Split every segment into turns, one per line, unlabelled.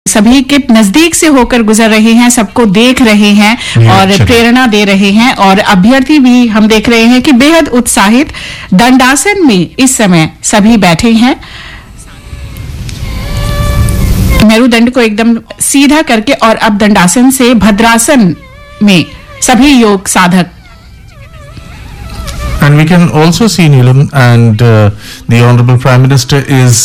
सभी के नजदीक से होकर गुजर रहे हैं, सबको देख रहे हैं और प्रेरणा दे रहे हैं। और अभ्यर्थी भी हम देख रहे हैं कि बेहद उत्साहित दंडासन में इस समय सभी बैठे हैं। मेरुदंड को एकदम सीधा करके और अब दंडासन से भद्रासन में सभी योग साधक।
And we can also see, Neelam, and the Honorable Prime Minister is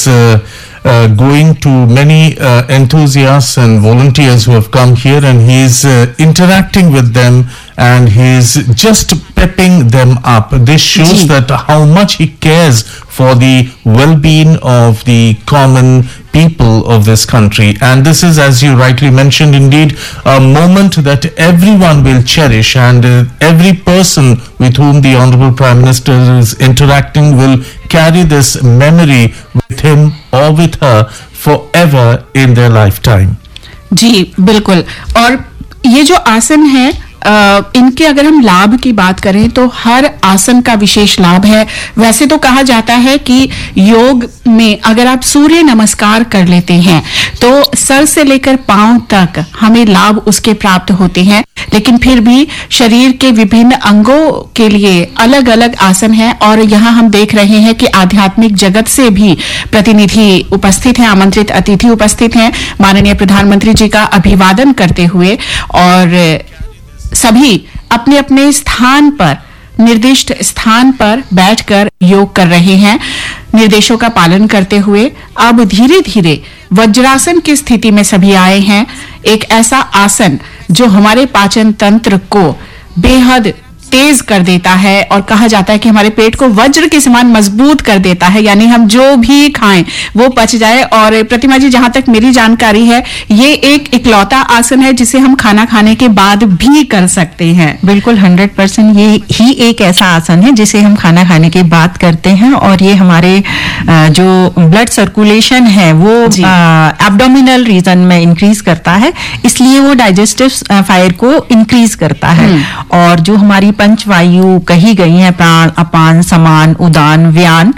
going to many enthusiasts and volunteers who have come here, and he is interacting with them, and he is just pepping them up. This shows that how much he cares for the well-being of the common people of this country. And this is, as you rightly mentioned, indeed a moment that everyone will cherish, and every person with whom the Honorable Prime Minister is interacting will carry this memory with him or with her forever in their lifetime.
जी बिल्कुल। और ये जो आसन है इनके अगर हम लाभ की बात करें तो हर आसन का विशेष लाभ है। वैसे तो कहा जाता है कि योग में अगर आप सूर्य नमस्कार कर लेते हैं तो सर से लेकर पांव तक हमें लाभ उसके प्राप्त होते हैं, लेकिन फिर भी शरीर के विभिन्न अंगों के लिए अलग अलग आसन हैं। और यहाँ हम देख रहे हैं कि आध्यात्मिक जगत से भी प्रतिनिधि उपस्थित हैं, आमंत्रित अतिथि उपस्थित हैं माननीय प्रधानमंत्री जी का अभिवादन करते हुए, और सभी अपने अपने स्थान पर, निर्दिष्ट स्थान पर बैठकर योग कर रहे हैं निर्देशों का पालन करते हुए। अब धीरे धीरे वज्रासन की स्थिति में सभी आए हैं, एक ऐसा आसन जो हमारे पाचन तंत्र को बेहद तेज कर देता है और कहा जाता है कि हमारे पेट को वज्र के समान मजबूत कर देता है, यानी हम जो भी खाएं वो पच जाए। और प्रतिमा जी, जहां तक मेरी जानकारी है ये एक इकलौता आसन है जिसे हम खाना खाने के बाद भी कर सकते हैं।
बिल्कुल 100% ये ही एक ऐसा आसन है जिसे हम खाना खाने के बाद करते हैं, और ये हमारे जो ब्लड सर्कुलेशन है वो एब्डोमिनल रीजन में इंक्रीज करता है, इसलिए वो डाइजेस्टिव फायर को इंक्रीज करता है। और जो हमारी पंच वायु कही गई है, प्राण, अपान, समान, उदान, व्यान,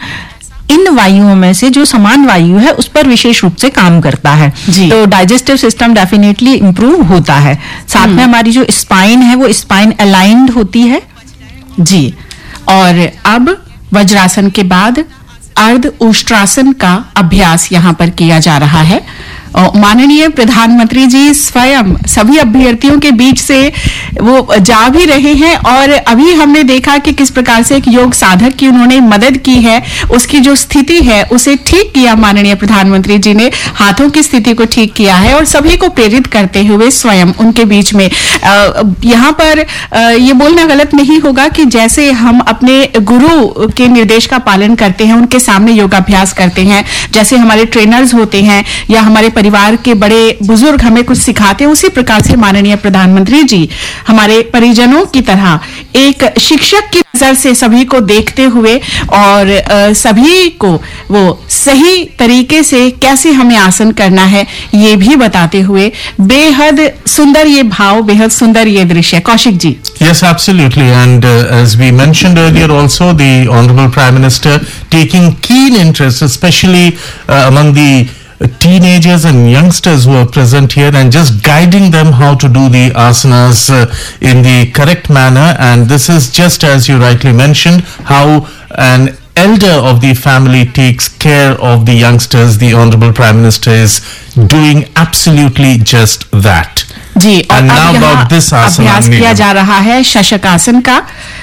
इन वायुओं में से जो समान वायु है उस पर विशेष रूप से काम करता है, तो डाइजेस्टिव सिस्टम डेफिनेटली इंप्रूव होता है। साथ में हमारी जो स्पाइन है वो स्पाइन अलाइंड होती है
जी। और अब वज्रासन के बाद अर्ध उष्ट्रासन का अभ्यास यहाँ पर किया जा रहा है। माननीय प्रधानमंत्री जी स्वयं सभी अभ्यर्थियों के बीच से वो जा भी रहे हैं, और अभी हमने देखा कि किस प्रकार से एक योग साधक की उन्होंने मदद की है, उसकी जो स्थिति है उसे ठीक किया माननीय प्रधानमंत्री जी ने, हाथों की स्थिति को ठीक किया है और सभी को प्रेरित करते हुए स्वयं उनके बीच में यहाँ पर ये बोलना गलत नहीं होगा कि जैसे हम अपने गुरु के निर्देश का पालन करते हैं, उनके सामने योगाभ्यास करते हैं, जैसे हमारे ट्रेनर्स होते हैं या हमारे परिवार के बड़े बुजुर्ग हमें कुछ सिखाते हैं, उसी प्रकार से माननीय प्रधानमंत्री जी हमारे परिजनों की तरह एक शिक्षक की नजर से सभी को देखते हुए और सभी को वो सही तरीके से कैसे हमें आसन करना है ये भी बताते हुए बेहद सुंदर ये भाव, बेहद सुंदर ये दृश्य। Kaushik ji.
Yes, absolutely. And as we mentioned earlier also, the Honorable Prime Minister taking keen interest, especially among the teenagers and youngsters who are present here, and just guiding them how to do the asanas in the correct manner. And this is just as you rightly mentioned, how an elder of the family takes care of the youngsters. The Honorable Prime Minister is doing absolutely just that.
जी, और
And now about this asana
अभ्यास किया जा रहा है शशकासन का।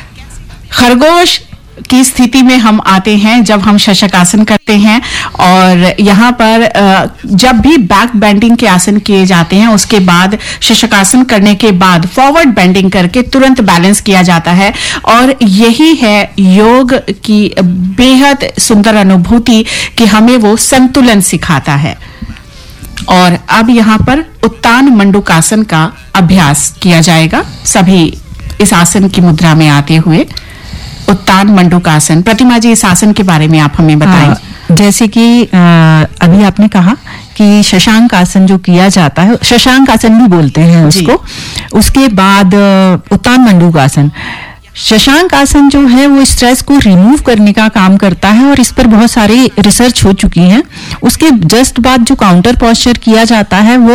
खरगोश की स्थिति में हम आते हैं जब हम शशकासन करते हैं, और यहाँ पर जब भी बैक बेंडिंग के आसन किए जाते हैं उसके बाद शशकासन करने के बाद फॉरवर्ड बेंडिंग करके तुरंत बैलेंस किया जाता है, और यही है योग की बेहद सुंदर अनुभूति कि हमें वो संतुलन सिखाता है। और अब यहाँ पर उत्तान मंडूकासन का अभ्यास किया जाएगा, सभी इस आसन की मुद्रा में आते हुए। उत्तान मंडूकासन, प्रतिमा जी इस आसन के बारे में आप हमें बताएं।
जैसे कि अभी आपने कहा कि शशांक आसन जो किया जाता है, शशांक आसन भी बोलते हैं उसको, उसके बाद उत्तान मंडूकासन, शशांक आसन जो है वो स्ट्रेस को रिमूव करने का काम करता है और इस पर बहुत सारी रिसर्च हो चुकी है। उसके जस्ट बाद जो काउंटर पोस्चर किया जाता है वो